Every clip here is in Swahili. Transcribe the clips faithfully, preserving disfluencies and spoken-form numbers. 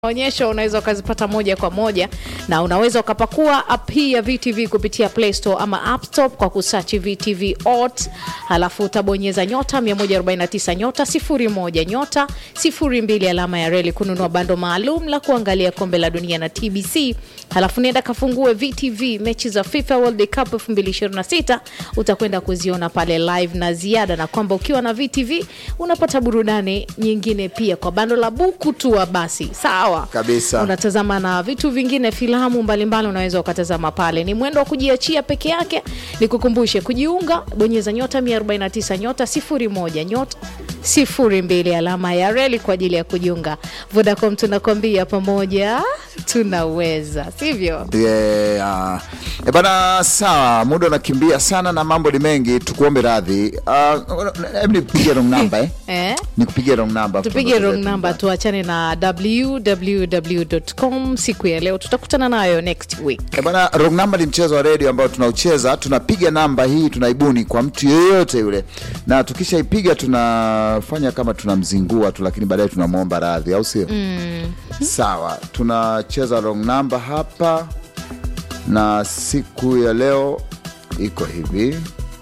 Onyesho unaweza ukazipata moja kwa moja na unaweza ukapakua app hii ya V T V kupitia Play Store ama App Store kwa kusearch V T V Ot, halafu utabonyeza nyota mia moja arobaini na tisa nyota sifuri moja nyota sifuri mbili alama ya reli kununua bando maalum la kuangalia kombe la dunia na T B C. Halafu nenda kafungue V T V mechi za FIFA World Cup elfu mbili ishirini na sita, utakwenda kuziona pale live na ziada, na kwamba ukiwa na V T V unapata burudani nyingine pia kwa bando la buku tu basi. Sawa kabisa. Unatazama na vitu vingine, filamu mbalimbali unaweza ukatazama pale. Ni mwendo wa kujiachia peke yake. Nikukumbushe kujiunga, bonyeza nyota mia arobaini na tisa nyota sifuri moja nyota sifuri mbili alama ya reli kwa ajili ya kujiunga. Vodacom tunakwambia pamoja tunaweza, sivyo? Yeah. E bana, sawa, muda unakimbia sana na mambo ni mengi, tukuombe radhi. Uh, hebu nipige wrong number eh? Eh? Nikupigie wrong number. Tupige wrong number, tuachane na w w w dot com siku ya leo. Tutakutana nayo next week. E bana, wrong number ni mchezo wa radio ambao tunaucheza. Tunapiga namba hii, tunaibuni kwa mtu yeyote yule. Na tukishaipiga tunafanya kama tunamzingua tu, lakini baadaye tunamuomba radhi, au sio? Mm. Sawa, tunacheza wrong number hapa. Na siku ya leo iko hivi.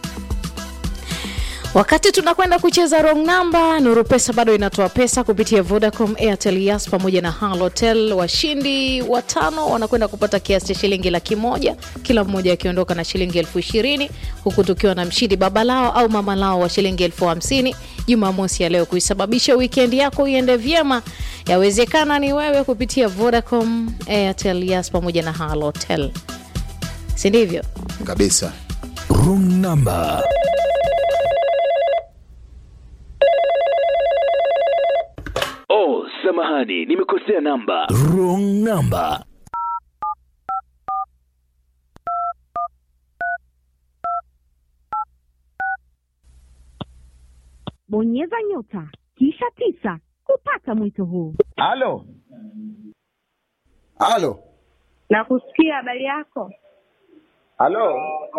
Wakati tunakwenda kucheza wrong number, Nuru Pesa bado inatoa pesa kupitia Vodacom, Airtel, Yas pamoja na Halotel. Washindi watano wanakwenda kupata kiasi cha shilingi laki moja, kila mmoja akiondoka na shilingi elfu ishirini, huku tukiwa na mshindi baba lao au mama lao wa shilingi elfu hamsini Jumamosi ya leo, kuisababisha weekend yako iende vyema. Yawezekana ni wewe kupitia Vodacom, Airtel, Yas pamoja na Halotel. Si ndivyo? Kabisa. Wrong number. Oh, samahani, nimekosea namba. Wrong number. Bonyeza nyota kisha tisa kupata mwito huu. Halo. Halo. Nakusikia, habari yako? Halo.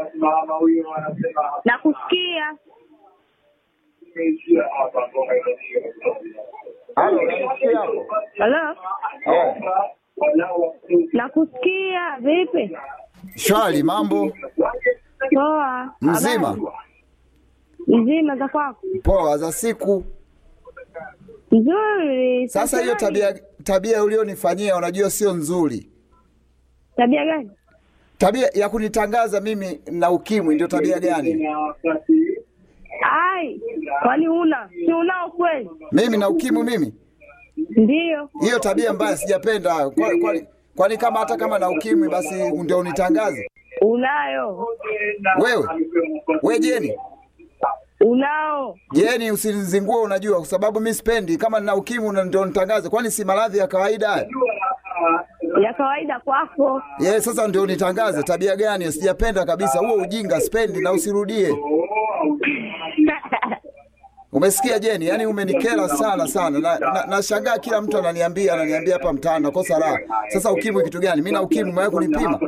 Nakusikia. Halo, nasikia hapo. Halo? Eh. Nakusikia, vipi? Shwari, mambo? Poa. Mzima? Habari? Mzima za kwako? Poa, za siku. Nzuri. Sasa hiyo tabia tabia ulionifanyia unajua sio nzuri. Tabia gani? Tabia ya kunitangaza mimi na ukimwi ndio tabia gani? Ai, kwani una? Si unao kweli? Mimi na ukimwi mimi? Ndio. Hiyo tabia mbaya sijapenda. Kwani kwani kwani kama hata kama na ukimwi basi ndio unitangaze? Unayo. Wewe? Wewe Jeni? Unao. Jeni, usinizingue unajua kwa sababu mimi sipendi kama nina ukimwi ndio nitangaze. Kwani si maradhi ya kawaida haya? Ya kawaida kwako. Yeah, sasa ndio nitangaze. Tabia gani? Sijapenda kabisa. Huo ujinga sipendi na usirudie. Umesikia Jeni? Yaani umenikera sana sana. Na, na, na shangaa kila mtu ananiambia ananiambia hapa mtaani nakosa raha. Sasa ukimwi kitu gani? Mimi na ukimwi mwae kunipima.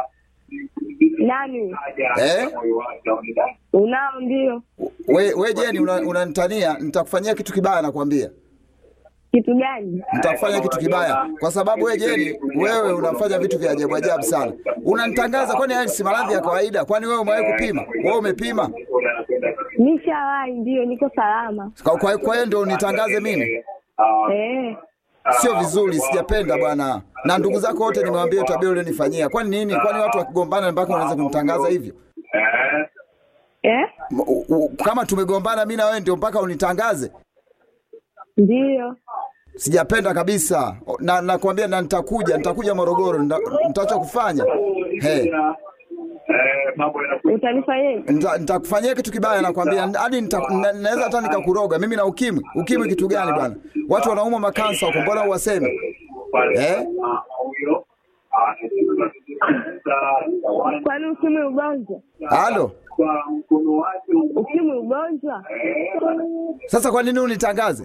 Nani? Eh? Unao ndio. We we Jeni unanitania, una nitakufanyia kitu kibaya nakwambia. Kitu gani? Nitakufanya kitu kibaya kwa sababu wewe Jeni, wewe unafanya vitu vya ajabu ajabu sana. Unanitangaza kwani haya si maradhi ya kawaida? Kwani wewe umewahi kupima? Wewe umepima? Nishawahi, ndio, niko salama. Kwa kwa, kwa hiyo ndio unitangaze mimi? Eh. Sio vizuri, sijapenda bwana. Na ndugu zako wote nimewaambia tabia ile nifanyia. Kwani nini? Kwani watu wakigombana mpaka wanaweza kumtangaza hivyo? Eh? U, u, kama tumegombana mimi na wewe ndio mpaka unitangaze? Ndio. Sijapenda kabisa. Na nakwambia na nitakuja, nitakuja Morogoro, nitaacha kufanya. Hey. Utanifanyia? Nitakufanyia kitu kibaya nakwambia. Hadi naweza hata nikakuroga. Mimi na ukimwi. Ukimwi kitu gani bwana? Watu wanauma makansa huko, mbona uwaseme? Eh? Kwani ukimwi ugonjwa? Halo? Ukimwi ugonjwa? Sasa kwa nini unitangaze?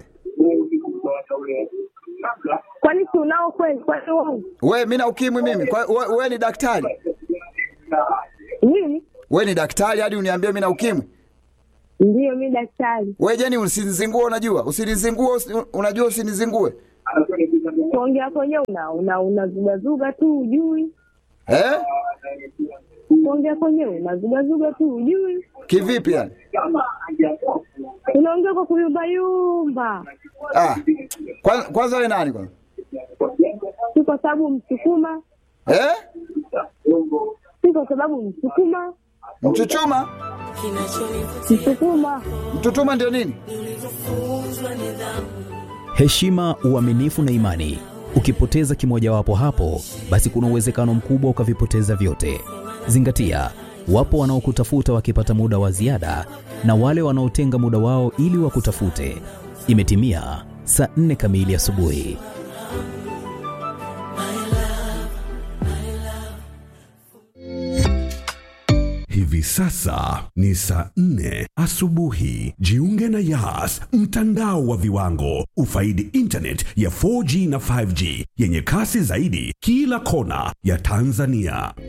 Kwani si unao kweli? Kwani wewe? Wewe mimi na ukimwi mimi. Kwa wewe ni daktari? Nini? Wewe ni daktari hadi uniambie mimi na ukimwi? Ndiyo, mimi daktari. Wewe Jeni, usinizingue, unajua? Usinizingue, usi, unajua usinizingue. Kuongea kwenye una una unazugazuga tu ujui. Eh? Kuongea kwenye unazugazuga tu ujui. Kivipi yani? Unaongea kwa kuyumba yumba. Ah. Kwanza kwanza wewe nani kwanza? Si kwa sababu Msukuma. Eh? Si kwa sababu Msukuma. Mchuchuma? Msukuma. Mtutuma ndio nini? Heshima, uaminifu na imani. Ukipoteza kimojawapo hapo, basi kuna uwezekano mkubwa ukavipoteza vyote. Zingatia, wapo wanaokutafuta wakipata muda wa ziada na wale wanaotenga muda wao ili wakutafute. Imetimia saa nne kamili asubuhi. Hivi sasa ni saa nne asubuhi. Jiunge na Yas, mtandao wa viwango. Ufaidi internet ya four G na five G yenye kasi zaidi kila kona ya Tanzania.